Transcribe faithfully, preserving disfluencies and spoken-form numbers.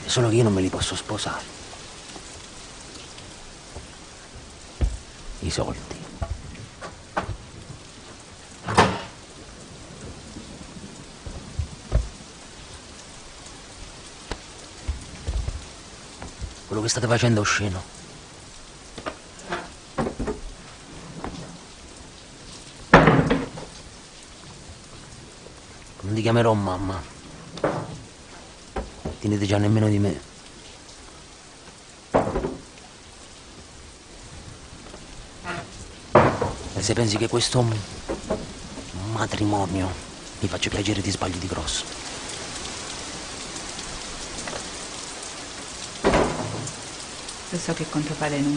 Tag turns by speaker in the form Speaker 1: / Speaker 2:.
Speaker 1: Solo che io non me li posso sposare. I soldi. Quello che state facendo è osceno. Non ti chiamerò mamma. Tenete già nemmeno di me. E se pensi che questo matrimonio mi faccia piacere, ti sbagli di grosso.
Speaker 2: Lo so che con tuo padre non